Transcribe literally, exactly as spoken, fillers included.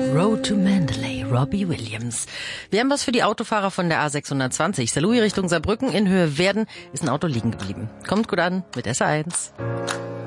Road to Mandalay, Robbie Williams. Wir haben was für die Autofahrer von der A sechshundertzwanzig. Saarlouis Richtung Saarbrücken in Höhe Werden ist ein Auto liegen geblieben. Kommt gut an mit S A eins.